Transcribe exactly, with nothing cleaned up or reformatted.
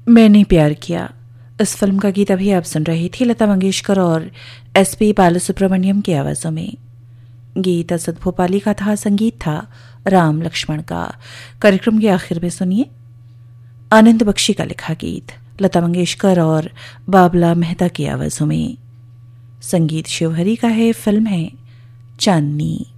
मैंने प्यार किया। इस फिल्म का गीत अभी आप सुन रही थी लता मंगेशकर और एस पी बालासुब्रमण्यम की आवाजों में। गीत असद भोपाली का था, संगीत था राम लक्ष्मण का। कार्यक्रम के आखिर में सुनिए आनंद बख्शी का लिखा गीत लता मंगेशकर और बाबला मेहता की आवाजों में। संगीत शिवहरी का है, फिल्म है चांदनी।